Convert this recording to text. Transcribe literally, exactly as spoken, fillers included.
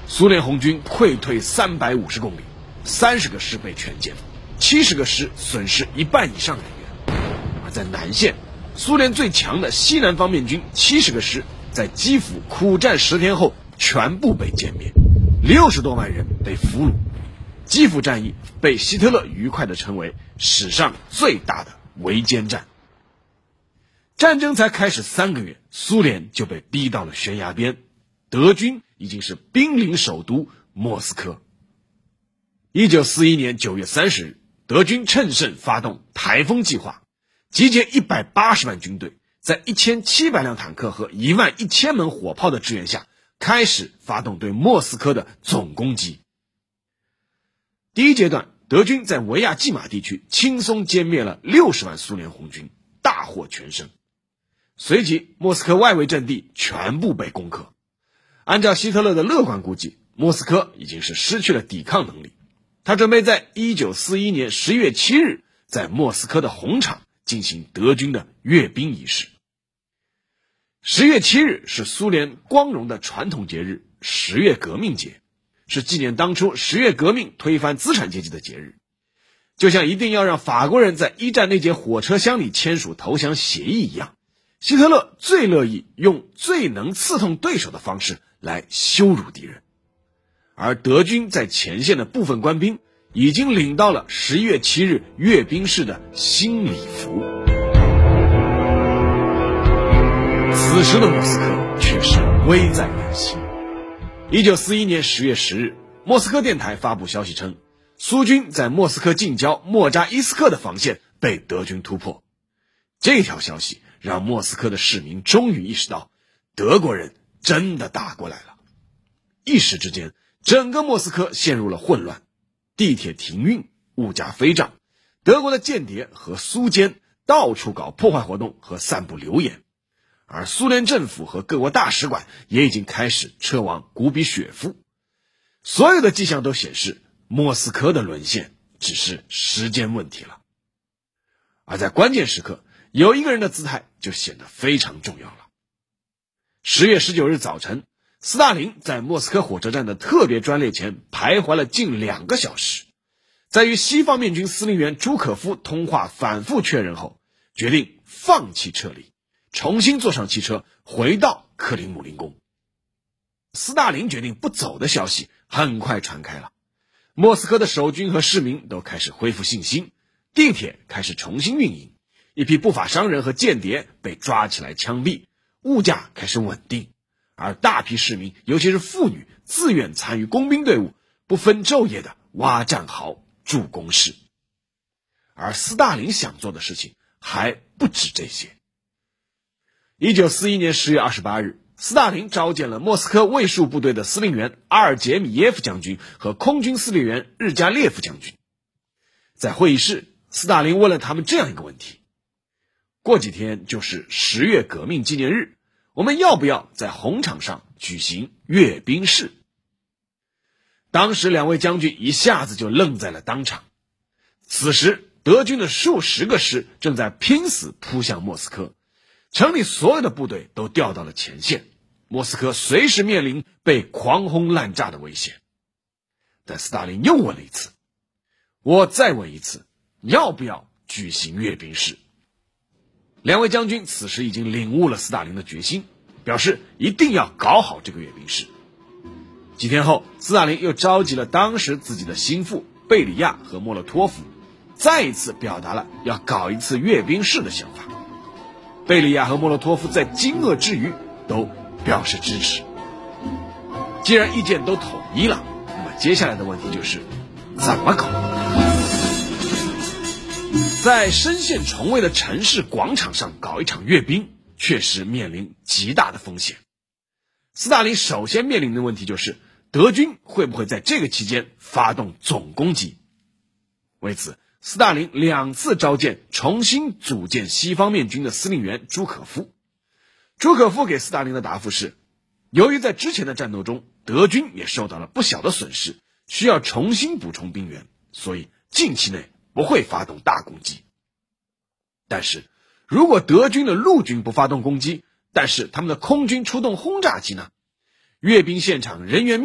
苏联红军溃退三百五十公里，三十个师被全歼，七十个师损失一半以上人员。而在南线，苏联最强的西南方面军七十个师在基辅苦战十天后全部被歼灭，六十多万人被俘虏。基辅战役被希特勒愉快地称为史上最大的围歼战。战争才开始三个月，苏联就被逼到了悬崖边，德军已经是兵临首都莫斯科。一九四一年九月三十日，德军趁胜发动台风计划，集结一百八十万军队，在一千七百辆坦克和一万一千门火炮的支援下，开始发动对莫斯科的总攻击。第一阶段，德军在维亚季马地区轻松歼灭了六十万苏联红军，大获全胜。随即，莫斯科外围阵地全部被攻克。按照希特勒的乐观估计，莫斯科已经是失去了抵抗能力。他准备在一九四一年十月七日在莫斯科的红场进行德军的阅兵仪式。十月七日是苏联光荣的传统节日十月革命节，是纪念当初十月革命推翻资产阶级的节日。就像一定要让法国人在一战那节火车厢里签署投降协议一样，希特勒最乐意用最能刺痛对手的方式来羞辱敌人。而德军在前线的部分官兵已经领到了十一月七日阅兵式的新礼服。此时的莫斯科却是危在旦夕。一九四一年十月十日，莫斯科电台发布消息称，苏军在莫斯科近郊莫扎伊斯克的防线被德军突破。这条消息让莫斯科的市民终于意识到，德国人真的打过来了。一时之间，整个莫斯科陷入了混乱，地铁停运，物价飞涨，德国的间谍和苏奸到处搞破坏活动和散布流言，而苏联政府和各国大使馆也已经开始撤往古比雪夫。所有的迹象都显示，莫斯科的沦陷只是时间问题了。而在关键时刻，有一个人的姿态就显得非常重要了。十月十九日早晨，斯大林在莫斯科火车站的特别专列前徘徊了近两个小时，在与西方面军司令员朱可夫通话反复确认后，决定放弃撤离，重新坐上汽车回到克林姆林宫。斯大林决定不走的消息很快传开了，莫斯科的守军和市民都开始恢复信心，地铁开始重新运营，一批不法商人和间谍被抓起来枪毙，物价开始稳定，而大批市民，尤其是妇女，自愿参与工兵队伍，不分昼夜的挖战壕、筑工事。而斯大林想做的事情还不止这些。一九四一年十月二十八日，斯大林召见了莫斯科卫戍部队的司令员阿尔杰米耶夫将军和空军司令员日加列夫将军。在会议室，斯大林问了他们这样一个问题：过几天就是十月革命纪念日，我们要不要在红场上举行阅兵式？当时两位将军一下子就愣在了当场。此时德军的数十个师正在拼死扑向莫斯科，城里所有的部队都调到了前线，莫斯科随时面临被狂轰滥炸的危险。但斯大林又问了一次：我再问一次，要不要举行阅兵式？两位将军此时已经领悟了斯大林的决心，表示一定要搞好这个阅兵式。几天后，斯大林又召集了当时自己的心腹贝里亚和莫洛托夫，再一次表达了要搞一次阅兵式的想法。贝里亚和莫洛托夫在惊愕之余都表示支持。既然意见都统一了，那么接下来的问题就是怎么搞？在深陷重围的城市广场上搞一场阅兵，确实面临极大的风险。斯大林首先面临的问题就是德军会不会在这个期间发动总攻击。为此，斯大林两次召见重新组建西方面军的司令员朱可夫。朱可夫给斯大林的答复是，由于在之前的战斗中德军也受到了不小的损失，需要重新补充兵员，所以近期内不会发动大攻击。但是如果德军的陆军不发动攻击，但是他们的空军出动轰炸机呢？阅兵现场人员